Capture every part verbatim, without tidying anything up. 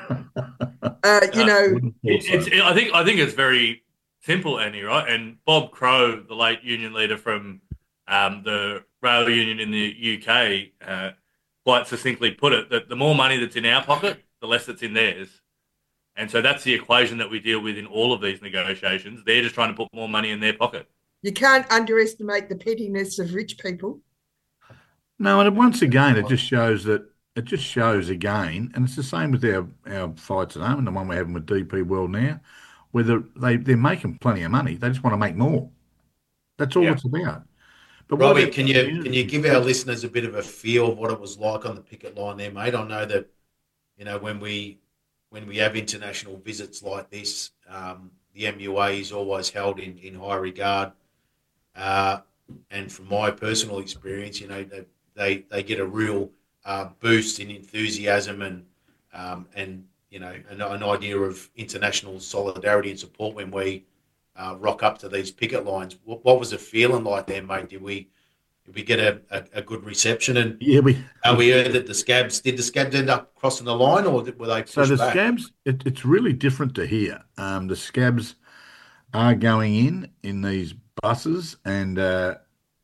Uh, you Uh, know, Wouldn't thought it, it's so. it, I think I think it's very simple, Annie, right? And Bob Crow, the late union leader from um, the rail union in the U K, uh, quite succinctly put it that the more money that's in our pocket, the less that's in theirs. And so that's the equation that we deal with in all of these negotiations. They're just trying to put more money in their pocket. you can't underestimate the pettiness of rich people. No, and once again, it just shows that it just shows again, and it's the same with our, our fights at home and the one we're having with D P World now, whether they, they're making plenty of money. They just want to make more. That's all Yeah. it's about. But what Robbie, about can the you can you community? give our listeners a bit of a feel of what it was like on the picket line there, mate? I know that you know when we when we have international visits like this, um, the M U A is always held in, in high regard. Uh, and from my personal experience, you know they they, they get a real uh, boost in enthusiasm and um, and you know an, an idea of international solidarity and support when we uh, rock up to these picket lines. What, what was it feeling like there, mate? Did we did we get a, a, a good reception? And Yeah, we uh, we we heard that the scabs did the scabs end up crossing the line, or were they so pushed the back? scabs. It, it's really different to here. Um, the scabs are going in in these buses, and uh,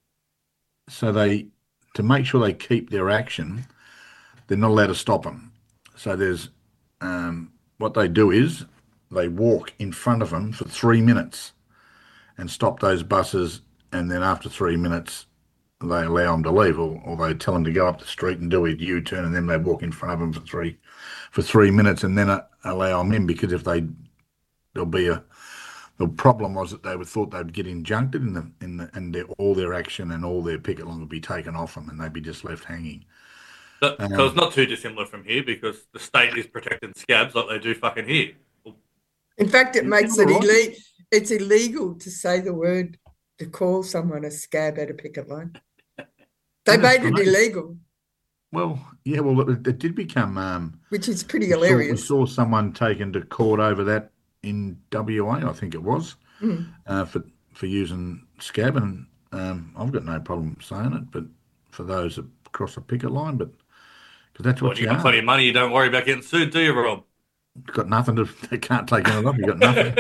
so they to make sure they keep their action, they're not allowed to stop them. So there's um, what they do is they walk in front of them for three minutes and stop those buses, and then after three minutes they allow them to leave, or, or they tell them to go up the street and do a U-turn, and then they walk in front of them for three for three minutes, and then uh, allow them in because if they there'll be a the problem was that they would thought they'd get injuncted in the in the and their, all their action and all their picket line would be taken off them, and they'd be just left hanging. So, so it's Um, not too dissimilar from here because the state is protecting scabs like they do fucking here. Well, In fact, it yeah, makes all it right. illegal. It's illegal to say the word to call someone a scab at a picket line. They And it's made it great. illegal, Well, yeah, well, it, it did become. Um, which is pretty we saw we hilarious. saw someone taken to court over that in W A, I think it was, Mm. uh, for for using scab, and um, I've got no problem saying it, but for those that cross a picket line, but because that's well, what you you got are. plenty of money. You don't worry about getting sued, do you, Rob? You've got nothing to. They can't take anything off. You've got nothing.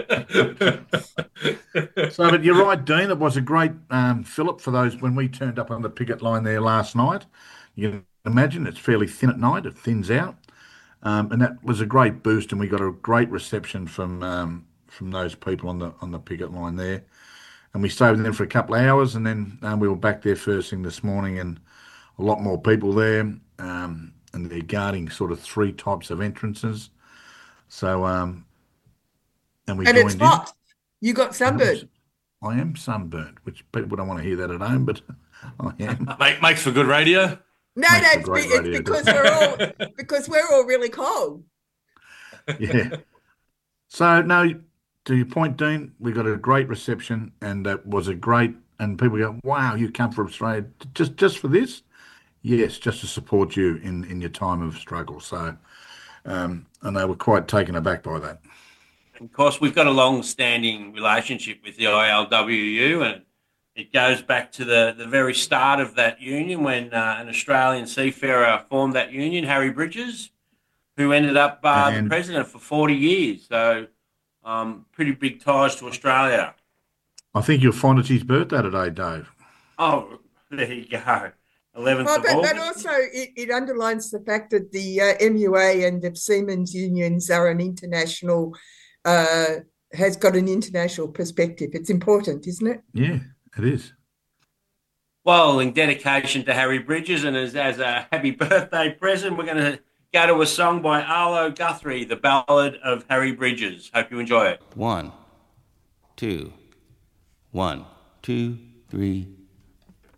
So, but you're right, Dean. It was a great um, fillip for those when we turned up on the picket line there last night. You can imagine it's fairly thin at night; it thins out, um, and that was a great boost. And we got a great reception from um, from those people on the on the picket line there. And we stayed with them for a couple of hours, and then um, we were back there first thing this morning, and a lot more people there. Um, and they're guarding sort of three types of entrances. So, um, and we And it's joined in. hot. You got And it sunburned. was I am sunburnt, which people don't want to hear that at home, but I am. Make, makes for good radio. No, no, Makes for it's, great it's radio, because doesn't it? we're all because we're all really cold. Yeah. So, no, to your point, Dean, we got a great reception, and it was a great. And people go, "Wow, you come from Australia just just for this?" Yes, just to support you in in your time of struggle. So, um, and they were quite taken aback by that. Of course, we've got a long-standing relationship with the I L W U, and it goes back to the, the very start of that union when uh, an Australian seafarer formed that union, Harry Bridges, who ended up uh, the And president for forty years. So, um, pretty big ties to Australia. I think you'll find it's his birthday today, Dave. Oh, there you go. eleventh Well, of but, but August. also it, it underlines the fact that the uh, M U A and the Seamen's unions are an international, uh, has got an international perspective. It's important, isn't it? Yeah, it is. Well, in dedication to Harry Bridges and as, as a happy birthday present, we're going to go to a song by Arlo Guthrie, The Ballad of Harry Bridges. Hope you enjoy it. One, two, one, two, three.